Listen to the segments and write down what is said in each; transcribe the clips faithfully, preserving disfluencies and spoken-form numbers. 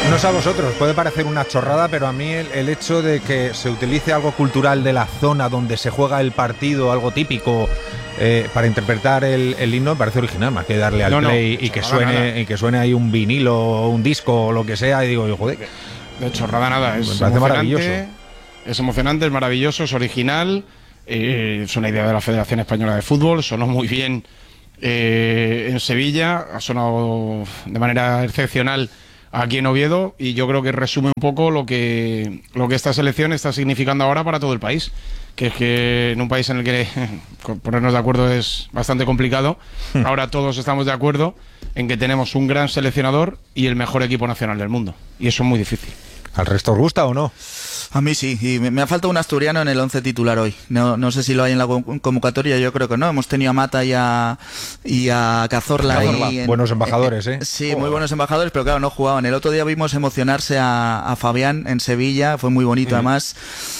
No sé a vosotros, puede parecer una chorrada, pero a mí el, el hecho de que se utilice algo cultural de la zona donde se juega el partido, algo típico, eh, para interpretar el, el himno, me parece original, más que darle al no, play no, y que suene nada. y que suene ahí un vinilo o un disco o lo que sea, y digo, joder. De chorrada nada, es me parece maravilloso. Es emocionante, es maravilloso, es original, eh, es una idea de la Federación Española de Fútbol, sonó muy bien eh, en Sevilla, ha sonado de manera excepcional aquí en Oviedo, y yo creo que resume un poco lo que lo que esta selección está significando ahora para todo el país, que es que en un país en el que ponernos de acuerdo es bastante complicado, ahora todos estamos de acuerdo en que tenemos un gran seleccionador y el mejor equipo nacional del mundo, y eso es muy difícil. ¿Al resto os gusta o no? A mí sí, y me, me ha faltado un asturiano en el once titular hoy. No, no sé si lo hay en la convocatoria, yo creo que no. Hemos tenido a Mata y a, y a Cazorla. Cazorla. Y en, buenos embajadores, ¿eh? Sí, muy buenos embajadores, pero claro, no jugaban. El otro día vimos emocionarse a, a Fabián en Sevilla, fue muy bonito, uh-huh. además.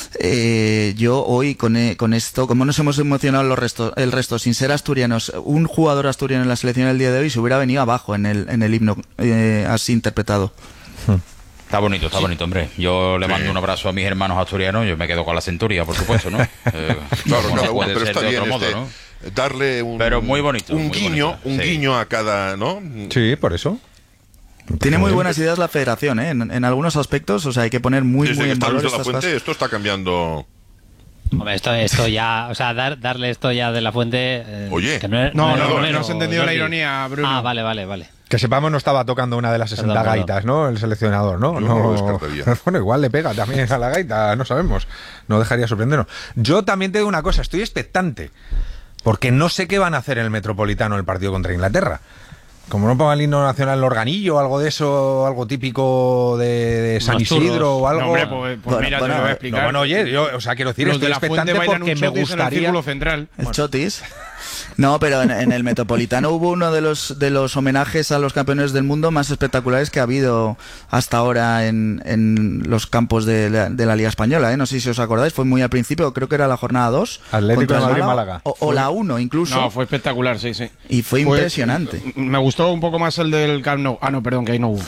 Eh, yo hoy con, con esto, como nos hemos emocionado los restos, el resto, sin ser asturianos, un jugador asturiano en la selección el día de hoy se hubiera venido abajo en el, en el himno eh, así interpretado. Uh-huh. Está bonito, está sí. bonito, hombre. Yo le mando sí. un abrazo a mis hermanos asturianos, yo me quedo con la centuria, por supuesto, ¿no? Eh, claro, no cada uno, puede pero ser está de bien otro este, modo, ¿no? Darle un, pero muy bonito, un muy guiño, bonito, un sí. guiño a cada, ¿no? Sí, por eso. Tiene muy buenas ideas la federación, ¿eh? En, en algunos aspectos, o sea, hay que poner muy, Desde muy que en está valor Luis de la estas Fuente, cosas. esto está cambiando. Hombre, esto, esto ya, o sea, dar, darle esto ya de la Fuente. Eh, Oye, que no, es, no, no, no, no, no has entendido no, la ironía, Bruno. Ah, vale, vale, vale. Que sepamos, no estaba tocando una de las sesenta perdón, gaitas, perdón. ¿no? El seleccionador, ¿no? Yo no, no lo descartaría. Bueno, igual le pega también a la gaita, no sabemos. No dejaría sorprendernos. Yo también te digo una cosa, estoy expectante, porque no sé qué van a hacer en el Metropolitano el partido contra Inglaterra. Como no ponga el himno nacional en el organillo o algo de eso, algo típico de, de San Isidro o algo. No, hombre, pues, pues mira, bueno, te lo voy a explicar. No, bueno, oye, yo, o sea, quiero decir, estoy expectante porque me gustaría. El, central. el chotis. No, pero en, en el Metropolitano hubo uno de los de los homenajes a los campeones del mundo más espectaculares que ha habido hasta ahora en, en los campos de la, de la Liga Española, ¿eh? No sé si os acordáis, fue muy al principio, creo que era la jornada dos. Atlético de Madrid, Málaga. O, o la uno incluso. No, fue espectacular, sí, sí. Y fue, fue impresionante. Me gustó un poco más el del Camp Nou. Ah, no, perdón, que ahí no hubo.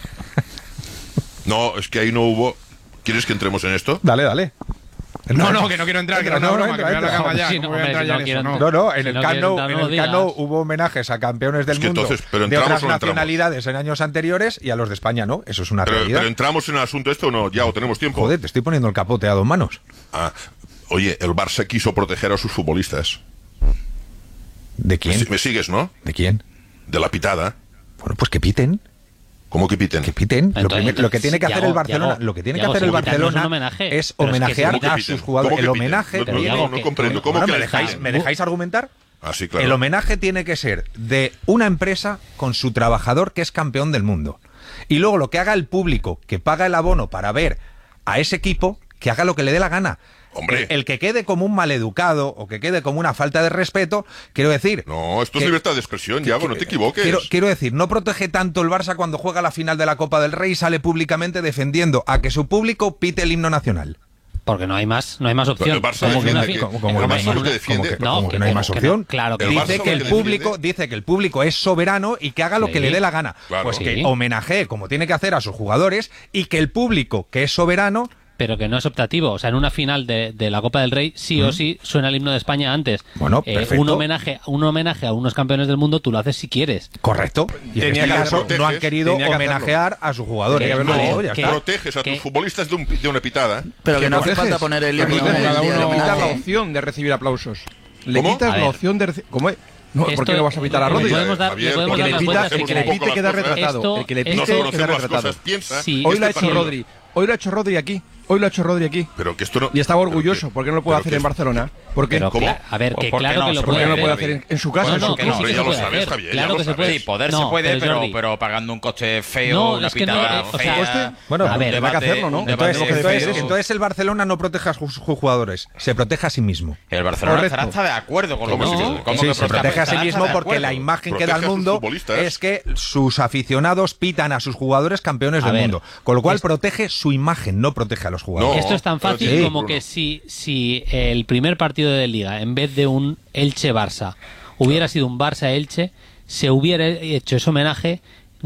No, es que ahí no hubo. ¿Quieres que entremos en esto? Dale, dale. No, no, que no quiero entrar, que no, no, no, broma, entra, que me voy a la cama ya. Sí, no, hombre, si no, quiero, no, no, en si el no Camp Nou, entrar, en no el Camp Nou hubo homenajes a campeones del es que mundo entonces, pero de otras no nacionalidades en años anteriores y a los de España no, eso es una pero, realidad. Pero entramos en el asunto este o no, ya o tenemos tiempo. Joder, te estoy poniendo el capote a dos manos. Ah, oye, el Barça quiso proteger a sus futbolistas. ¿De quién? ¿Me, me sigues, no? ¿De quién? De la pitada. Bueno, pues que piten. ¿Cómo que piten? Que piten. Entonces, lo, primer, lo que tiene que hacer Yago, el Barcelona, Yago, lo que tiene Yago, que hacer el Barcelona es, homenaje, es homenajear es que a sus jugadores. El homenaje. No, no, tiene, no, no comprendo. ¿Cómo bueno, que me dejáis, piten? ¿Me dejáis argumentar? Ah, sí, claro. El homenaje tiene que ser de una empresa con su trabajador que es campeón del mundo. Y luego lo que haga el público, que paga el abono para ver a ese equipo, que haga lo que le dé la gana. Hombre. El, el que quede como un maleducado o que quede como una falta de respeto, quiero decir... No, esto es que, libertad de expresión, Yago, que, no te equivoques. Quiero, quiero decir, no protege tanto el Barça cuando juega la final de la Copa del Rey y sale públicamente defendiendo a que su público pite el himno nacional. Porque no hay más, no hay más opción. El Barça ¿Cómo que no, que, como, como el que Barça lo que defiende. Como que, no, como que no hay más opción. Que no, claro que dice que el público, dice que el público es soberano y que haga lo sí. que le dé la gana. Claro. Pues sí. que homenajee como tiene que hacer a sus jugadores y que el público que es soberano. Pero que no es optativo. O sea, en una final de, de la Copa del Rey, sí ¿Mm? o sí suena el himno de España antes. Bueno, eh, perfecto. Un homenaje, un homenaje a unos campeones del mundo, tú lo haces si quieres. Correcto. Y en este caso proteges, no han querido homenajear a sus jugadores. Que, no, no, que, proteges a tus futbolistas de, un, de una pitada. Pero que no hace falta poner el himno. Cada uno le quitas la opción de recibir aplausos. Le quitas la opción de recibir... ¿Cómo es? No, ¿por qué no vas a pitar a Rodri? El que le pite queda retratado. El que le pite queda retratado. Hoy lo ha hecho Rodri. Hoy lo ha hecho Rodri aquí. Hoy lo ha hecho Rodri aquí. Pero que esto no, y estaba orgulloso. ¿Por qué no lo puede hacer en Barcelona? ¿Por qué? ¿Cómo? A ver, que claro no? que lo ¿Por qué no lo puede hacer hacer en su casa? No, no, en su que sí que ya se lo puede sabes, hacer. Javier, Claro que se puede. Sí, poder no, se puede, pero, pero, pero pagando un coste feo, no, una es que no, pitada o sea, fea. Bueno, a ver, tendrá que hacerlo, ¿no? Entonces, Debate, entonces, debate, entonces el Barcelona no protege a sus jugadores, se protege a sí mismo. El Barcelona Correcto. estará hasta de acuerdo con lo que No, se ¿cómo Sí, que se protege a sí mismo porque la imagen que da al mundo es que sus aficionados pitan a sus jugadores campeones del ver, mundo. Con lo cual es... protege su imagen, no protege a los jugadores. No, Esto es tan fácil sí, como Bruno. que si, si el primer partido de Liga, en vez de un Elche-Barça, hubiera sido un Barça-Elche, se hubiera hecho ese homenaje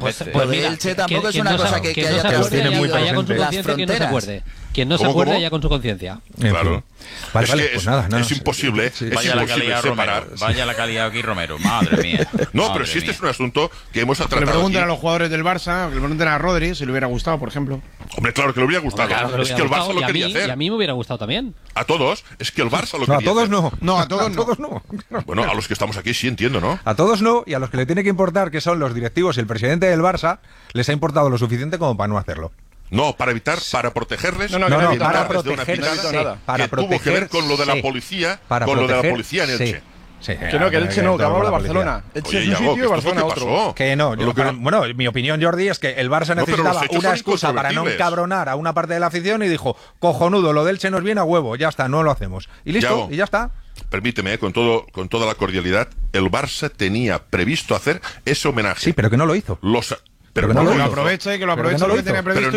muchas pues, veces. pues Lo de mira, Elche tampoco es quien una no se- cosa que- quien que no haya se que acuerde, tiene muy vaya con su presente. Las conciencia que no se fronteras. acuerde. Quien no se ¿Cómo, acuerde cómo? ya con su conciencia. En Claro. fin. Vale, es vale, que pues es, nada, nada, es sí, imposible, sí, es Vaya la imposible calidad separar. Romero. Vaya la calidad aquí Romero. Madre mía. No, Madre pero si este mía. es un asunto que hemos Que le tratado pregunten aquí. a los jugadores del Barça, que le pregunten a Rodri si le hubiera gustado, por ejemplo. Hombre, claro que le hubiera gustado. Claro, me es hubiera que el Barça gustado, lo y a quería mí- hacer. Y a mí me hubiera gustado también. A todos, es que el Barça lo No, a quería todos hacer. no. No, a todos no. todos no. Bueno, a los que estamos aquí sí entiendo, ¿no? A todos no, y a los que le tiene que importar, que son los directivos y el presidente del Barça, les ha importado lo suficiente como para no hacerlo. No, para evitar, para protegerles. No, no, No, que no, no evita para nada, quitarles de una protegerse, picada no nada. para que tuvo que ver con lo de la protegerse, policía, para con lo de la proteger- policía en sí, Elche. sí, Que no, que el Elche no, que hablamos de Barcelona. Elche Oye, es un Iago, sitio ¿que y esto Barcelona qué otro. pasó? Que no, yo- Lo que para- no- bueno, mi opinión, Jordi, es que el Barça No, pero los necesitaba hechos una son excusa para no incontrovertibles. encabronar a una parte de la afición y dijo, cojonudo, lo del Che nos viene a huevo, ya está, no lo hacemos. Y listo, Iago. y ya está. Permíteme, eh, con todo, con toda la cordialidad, el Barça tenía previsto hacer ese homenaje. Sí, pero que no lo hizo. Los, Pero que no no lo Que lo hizo. hizo. aproveche y que lo Pero que aproveche no lo lo que hizo. tenía previsto